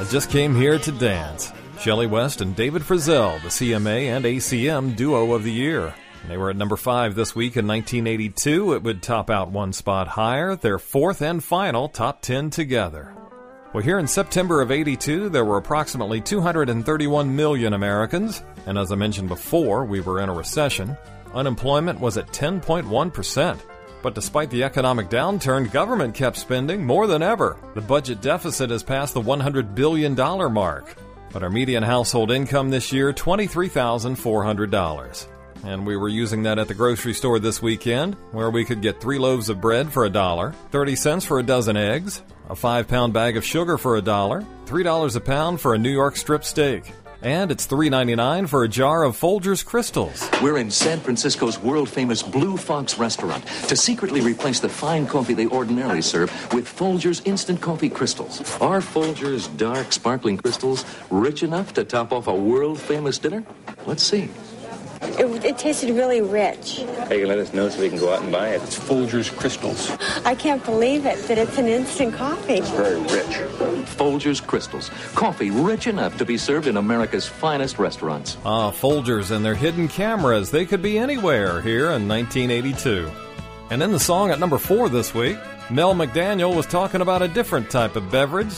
just came here to dance. Shelley West and David Frizzell, the CMA and ACM Duo of the Year. They were at number 5 this week in 1982. It would top out one spot higher, their fourth and final top 10 together. Well, here in September of 82, there were approximately 231 million Americans, and as I mentioned before, we were in a recession. Unemployment was at 10.1%. But despite the economic downturn, government kept spending more than ever. The budget deficit has passed the $100 billion mark. But our median household income this year, $23,400. And we were using that at the grocery store this weekend, where we could get 3 loaves of bread for $1, 30 cents for a dozen eggs, a 5-pound bag of sugar for $1, $3 a pound for a New York strip steak. And it's $3.99 for a jar of Folgers Crystals. We're in San Francisco's world-famous Blue Fox restaurant to secretly replace the fine coffee they ordinarily serve with Folgers Instant Coffee Crystals. Are Folgers dark, sparkling crystals rich enough to top off a world-famous dinner? Let's see. It tasted really rich. Hey, you can let us know so we can go out and buy it. It's Folgers Crystals. I can't believe it, that it's an instant coffee. It's very rich. Folgers Crystals. Coffee rich enough to be served in America's finest restaurants. Folgers and their hidden cameras. They could be anywhere here in 1982. And in the song at number 4 this week, Mel McDaniel was talking about a different type of beverage,